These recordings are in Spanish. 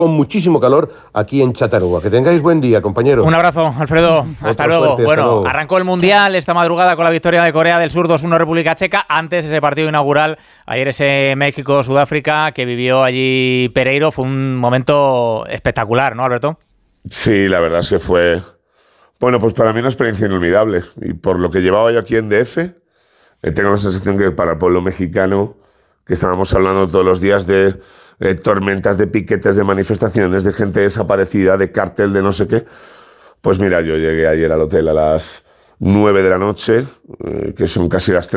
con muchísimo calor aquí en Chattanooga. Que tengáis buen día, compañeros. Un abrazo, Alfredo. Hasta luego. Bueno, arrancó el Mundial esta madrugada con la victoria de Corea del Sur 2-1 República Checa. Antes ese partido inaugural, ayer ese México-Sudáfrica que vivió allí Pereiro. Fue un momento espectacular, ¿no, Alberto? Sí, la verdad es que fue... Bueno, pues para mí una experiencia inolvidable. Y por lo que llevaba yo aquí en DF, tengo la sensación que para el pueblo mexicano, que estábamos hablando todos los días de tormentas, de piquetes, de manifestaciones, de gente desaparecida, de cártel, de no sé qué. Pues mira, yo llegué ayer al hotel a las 9 de la noche, que son casi las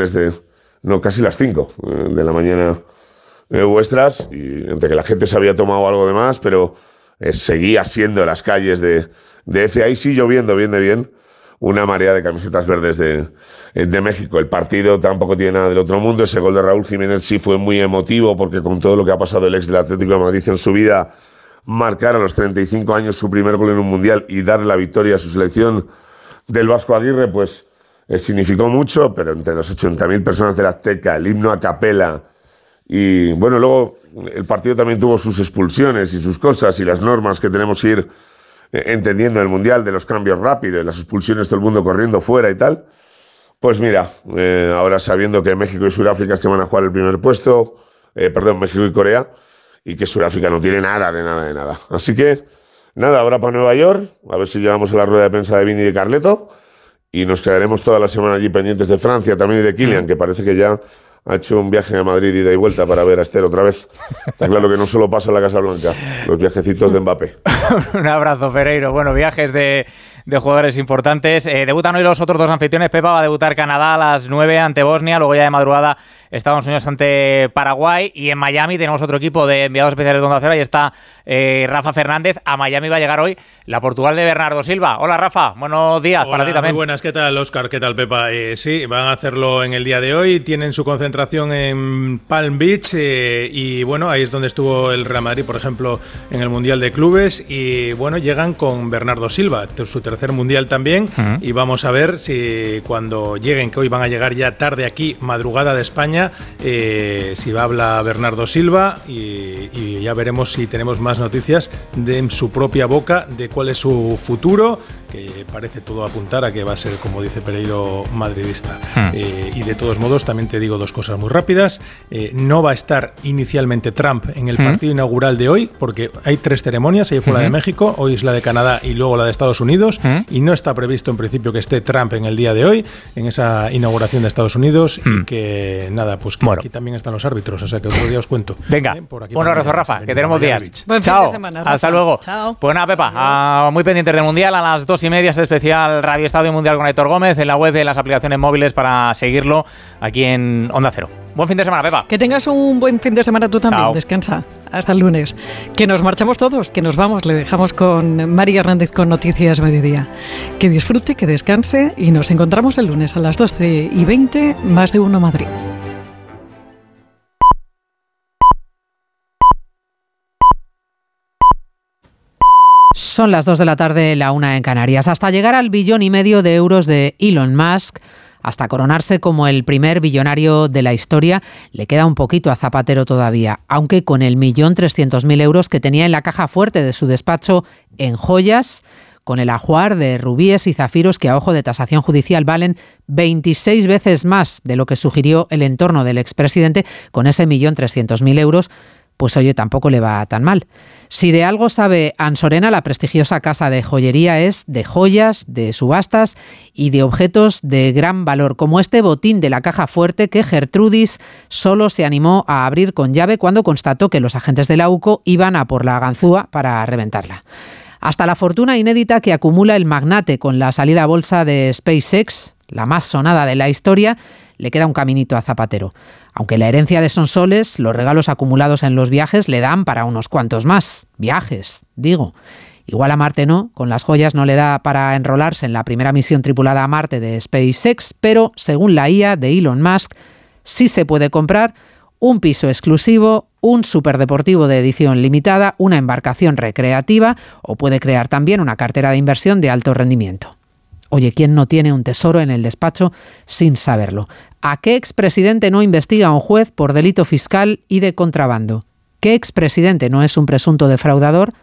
5 de la mañana vuestras, y entre que la gente se había tomado algo de más, pero seguía siendo las calles de DF, ahí sí lloviendo bien, una marea de camisetas verdes de México. El partido tampoco tiene nada del otro mundo. Ese gol de Raúl Jiménez sí fue muy emotivo, porque con todo lo que ha pasado el ex del Atlético de Madrid en su vida, marcar a los 35 años su primer gol en un Mundial y darle la victoria a su selección del Vasco Aguirre, pues significó mucho, pero entre los 80.000 personas del Azteca, el himno a capela, y bueno, luego el partido también tuvo sus expulsiones y sus cosas y las normas que tenemos que ir entendiendo en el Mundial, de los cambios rápidos, las expulsiones, todo el mundo corriendo fuera y tal. Pues mira, ahora sabiendo que México y Sudáfrica se van a jugar el primer puesto, México y Corea, y que Sudáfrica no tiene nada de nada. Así que, nada, ahora para Nueva York, a ver si llegamos a la rueda de prensa de Vini y de Carleto, y nos quedaremos toda la semana allí pendientes de Francia, también y de Kylian, que parece que ya ha hecho un viaje a Madrid ida y vuelta para ver a Esther otra vez. Está claro que no solo pasa en la Casa Blanca, los viajecitos de Mbappé. Un abrazo, Pereiro. Bueno, viajes de jugadores importantes. Debutan hoy los otros dos anfitriones. Pepa va a debutar Canadá a las 9 ante Bosnia, luego ya de madrugada Estados Unidos ante Paraguay, y en Miami tenemos otro equipo de enviados especiales de Onda Cero. Ahí está Rafa Fernández. A Miami va a llegar hoy la Portugal de Bernardo Silva. Hola, Rafa, buenos días. Para ti también. Muy buenas, ¿qué tal, Óscar? ¿Qué tal, Pepa? Sí, van a hacerlo en el día de hoy. Tienen su concentración en Palm Beach y bueno, ahí es donde estuvo el Real Madrid, por ejemplo, en el Mundial de Clubes, y bueno, llegan con Bernardo Silva, su tercer Mundial también, y vamos a ver si cuando lleguen, que hoy van a llegar ya tarde aquí, madrugada de España, si va a hablar Bernardo Silva, y ya veremos si tenemos más noticias de su propia boca de cuál es su futuro, que parece todo apuntar a que va a ser, como dice Pereiro, madridista. Y de todos modos, también te digo dos cosas muy rápidas. No va a estar inicialmente Trump en el partido inaugural de hoy, porque hay tres ceremonias. Ayer fue la de México, hoy es la de Canadá y luego la de Estados Unidos, y no está previsto en principio que esté Trump en el día de hoy, en esa inauguración de Estados Unidos, y que nada, pues que aquí también están los árbitros, o sea que otro día os cuento. Venga, un abrazo, Rafa, que tenemos días. Buen Chao, fin de semana, Rafa. hasta luego. Chao. Pues nada, Pepa, muy pendientes del Mundial. A las 2:30 es especial Radio Estadio Mundial con Aitor Gómez, en la web y en las aplicaciones móviles para seguirlo aquí en Onda Cero. Buen fin de semana, Pepa. Que tengas un buen fin de semana tú también. Chao. Descansa. Hasta el lunes. Que nos marchamos todos, que nos vamos. Le dejamos con Mari Hernández con Noticias Mediodía. Que disfrute, que descanse, y nos encontramos el lunes a las 12:20, Más de Uno Madrid. Son las 2 de la tarde, la 1 en Canarias. Hasta llegar al 1,5 billón de euros de Elon Musk, hasta coronarse como el primer billonario de la historia, le queda un poquito a Zapatero todavía, aunque con el 1.300.000 euros que tenía en la caja fuerte de su despacho en joyas, con el ajuar de rubíes y zafiros que a ojo de tasación judicial valen 26 veces más de lo que sugirió el entorno del expresidente, con ese 1.300.000 euros, pues oye, tampoco le va tan mal. Si de algo sabe Ansorena, la prestigiosa casa de joyería, es de joyas, de subastas y de objetos de gran valor, como este botín de la caja fuerte que Gertrudis solo se animó a abrir con llave cuando constató que los agentes de la UCO iban a por la ganzúa para reventarla. Hasta la fortuna inédita que acumula el magnate con la salida a bolsa de SpaceX, la más sonada de la historia, le queda un caminito a Zapatero. Aunque la herencia de Sonsoles, los regalos acumulados en los viajes le dan para unos cuantos más. Viajes, digo. Igual a Marte no, con las joyas no le da para enrolarse en la primera misión tripulada a Marte de SpaceX, pero según la IA de Elon Musk, sí se puede comprar un piso exclusivo, un superdeportivo de edición limitada, una embarcación recreativa, o puede crear también una cartera de inversión de alto rendimiento. Oye, ¿quién no tiene un tesoro en el despacho sin saberlo? ¿A qué expresidente no investiga un juez por delito fiscal y de contrabando? ¿Qué expresidente no es un presunto defraudador?